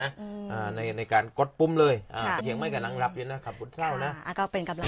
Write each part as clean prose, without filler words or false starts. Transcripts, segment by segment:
นะในการกดปุ่มเลยเชียงไม่กับนังรับอยู่นะครับบุญเศร้านะก็เป็นกำลัง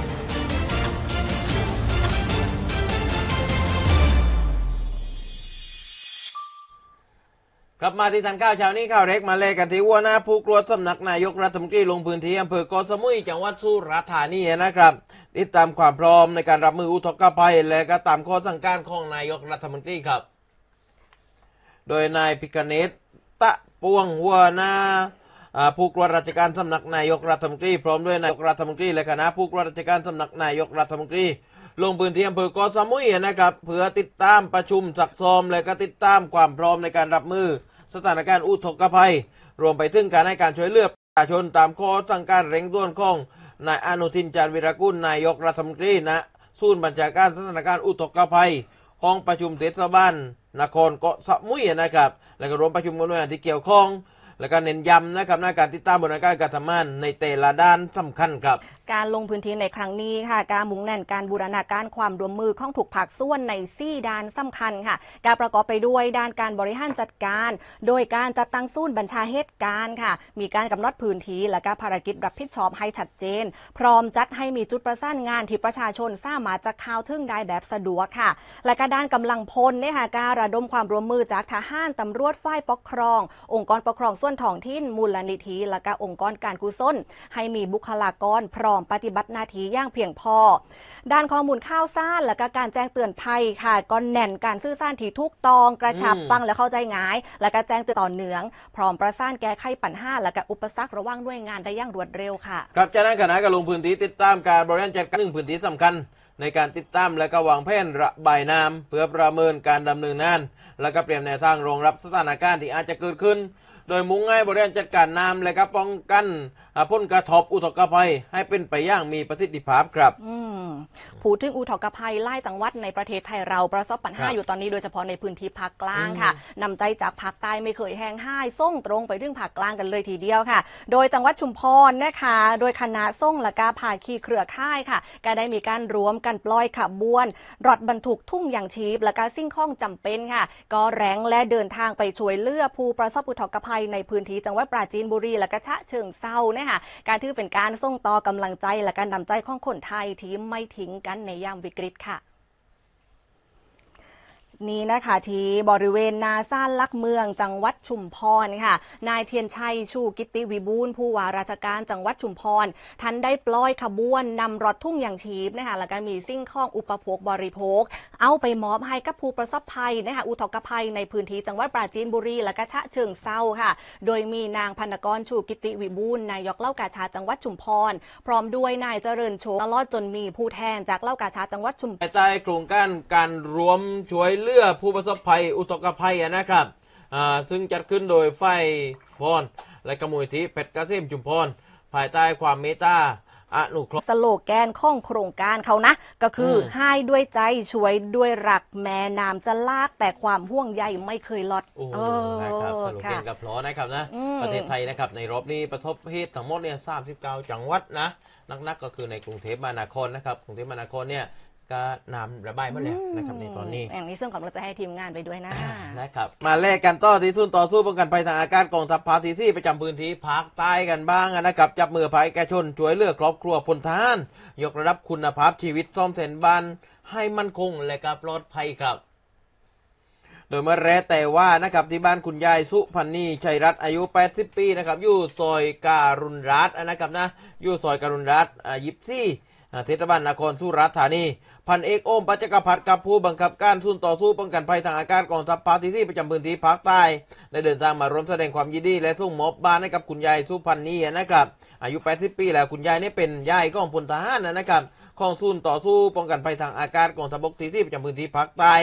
กลับมาที่ทานข้าวเช้านี้ข่าวเล็กมาเลกันที่วัวหน้าผู้กลัวสำนักนายกรัฐมนตรีลงพื้นที่อำเภอเกาะสมุยจังหวัดสุราษฎร์ธานีนะครับติดตามความพร้อมในการรับมืออุทกภัยและก็ตามข้อสั่งการของนายกรัฐมนตรีครับโดยนายพิกเนตตะปวงวัวหน้าผู้กลัวราชการสำนักนายกรัฐมนตรีพร้อมด้วยนายกรัฐมนตรีและคณะผู้กลัวราชการสำนักนายกรัฐมนตรีลงพื้นที่อำเภอเกาะสมุยนะครับเพื่อติดตามประชุมซักซ้อมและก็ติดตามความพร้อมในการรับมือสถานการณ์อุทกภัยรวมไปถึงการให้การช่วยเหลือประชาชนตามข้อสั่งการเร่งด่วนของนายอนุทินชาญวีรกุลนายกรัฐมนตรีณศูนย์บัญชาการสถานการณ์อุทกภัยห้องประชุมเทศบาลนครเกาะสมุยนะครับและก็รวมประชุมกับหน่วยงานที่เกี่ยวข้องและก็เน้นย้ำนะครับในการติดตามบริการการทำงานในแต่ละด้านสำคัญครับการลงพื้นที่ในครั้งนี้ค่ะการมุ่งแน่นการบูรณาการความร่วมมือของถูกภาคส่วนใน4ด้านสำคัญค่ะการประกอบไปด้วยด้านการบริหารจัดการโดยการจัดตั้งศูนย์บัญชาเหตุการณ์ค่ะมีการกำหนดพื้นที่และก็ภารกิจรับผิดชอบให้ชัดเจนพร้อมจัดให้มีจุดประสานงานที่ประชาชนสามารถจะเข้าถึงได้แบบสะดวกค่ะและก็ด้านกำลังพลเนี่ยค่ะการระดมความร่วมมือจากทหารตำรวจฝ่ายปกครององค์กรปกครองส่วนท้องถิ่นมูลนิธิและก็องค์กรการกุศลให้มีบุคลากรพร้อมปฏิบัติหน้าที่อย่างเพียงพอด้านข้อมูลข่าวสารและก็การแจ้งเตือนภัยค่ะก็แน่นการสื่อสารที่ถูกต้องกระชับฟังและเข้าใจง่ายและก็แจ้งเตือนต่อเนื่องพร้อมประสานแก้ไขปัญหาและก็อุปสรรคระหว่างหน่วยงานได้อย่างรวดเร็วค่ะครับจากนั้นคณะก็ลงพื้นที่ติดตามการบริหารจัดการพื้นที่สำคัญในการติดตามและก็วางแผนระบายน้ำเพื่อประเมินการดำเนินงานและก็เตรียมแนวทางรองรับสถานการณ์ที่อาจจะเกิดขึ้นโดยมุ่งให้บริหารจัดการน้ำและก็ป้องกันผลกระทบอุทกภัยให้เป็นไปอย่างมีประสิทธิภาพครับพูดถึงอุทกภัยไล่จังหวัดในประเทศไทยเราประสบปัญหาอยู่ตอนนี้โดยเฉพาะในพื้นที่ภาคกลางค่ะนำใจจากภาคใต้ไม่เคยแห้งห้ายส่งตรงไปถึงภาคกลางกันเลยทีเดียวค่ะโดยจังหวัดชุมพรนะคะโดยคณะส่งและก็ภาคีเครือข่ายค่ะก็ได้มีการรวมกันปล่อยขบวนรถบรรทุกทุ่งยางชีพและก็สิ่งของจำเป็นค่ะก็แรงและเดินทางไปช่วยเหลือผู้ประสบอุทกภัยในพื้นที่จังหวัดปราจีนบุรีและก็ฉะเชิงเทราเนี่ยค่ะการถือเป็นการส่งต่อกำลังใจและการนำใจของคนไทยที่ไม่ทิ้งกันในยามวิกฤตค่ะนี่นะคะที่บริเวณนาซ่านลักเมืองจังหวัดชุมพรค่ะนายเทียนชัยชูกิติวิบูลย์ผู้ว่าราชการจังหวัดชุมพรท่านได้ปล่อยขบวนนำรถทุ่งยางชีพนะคะแล้วก็มีสิ่งของอุปโภคบริโภคเอาไปมอบให้กับผู้ประสบภัยนะคะอุทกภัยในพื้นที่จังหวัดปราจีนบุรีและก็ฉะเชิงเทราค่ะโดยมีนางพรรณกรชูกิติวิบูลย์นายกเหล้ากาชาดจังหวัดชุมพรพร้อมด้วยนายเจริญโชคตลอดจนมีผู้แทนจากเหล้ากาชาดจังหวัดชุมพรใต้โครงการรวมช่วยเหลือผู้ประสบภัยอุทกภัยนะครับซึ่งจัดขึ้นโดยฝ่ายพรและกมูลที่เพชรเกษมชุมพรภายใต้ความเมตตาอนุเคราะห์สโลแกนของโครงการเขานะก็คือให้ด้วยใจช่วยด้วยรักแม่น้ำจะลากแต่ความห่วงใยไม่เคยลดนะครับสโลแกนกับพร้อนะครับนะประเทศไทยนะครับในรอบนี้ประสบเหตุทั้งหมดเนี่ย39จังหวัดนะนักก็คือในกรุงเทพมหานครนะครับกรุงเทพมหานครเนี่ยก็น้ำระบายมาแล้วนะครับในตอนนี้อย่างนี้ซึ่งผมจะให้ทีมงานไปด้วยนะครับมาแลกกันต่อที่ศูนย์ต่อสู้ป้องกันภัยทางอากาศกองทัพภาคที่ 4ประจำพื้นที่ภาคใต้กันบ้างนะครับจับมือภัยแก่ชนช่วยเหลือครอบครัวพลทหารยกระดับคุณภาพชีวิตซ่อมแซมบ้านให้มั่นคงและก็ปลอดภัยครับโดยเมื่อแรกแต่ว่านะครับที่บ้านคุณยายสุพันนีชัยรัตน์อายุ80ปีนะครับอยู่ซอยการุณรัตน์นะครับนะอยู่ซอยการุณรัตน์24เทศบาลนครสุราษฎร์ธานีพันเอกโอมปัจจกพัฒน์กับผู้บังคับการศูนย์ต่อสู้ป้องกันภัยทางอากาศกองทัพภาคที่ 4ประจำพื้นที่ภาคใต้ได้เดินทางมาร่วมแสดงความยินดีและส่งมอบบ้านให้กับคุณยายสุพันนีนะครับอายุ80ปีแล้วคุณยายนี่เป็นยายของพลทหารนะครับของศูนย์ต่อสู้ป้องกันภัยทางอากาศกองทัพบกที่ 4ประจำพื้นที่ภาคใต้